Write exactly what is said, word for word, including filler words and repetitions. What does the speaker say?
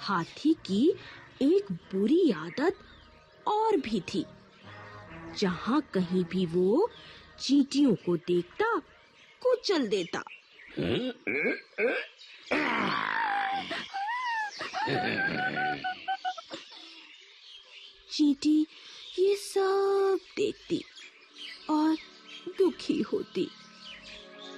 हाथी की एक बुरी आदत और भी थी। जहां कहीं भी वो चींटियों को देखता, कुचल देता। चींटी ये सब देखती और दुखी होती।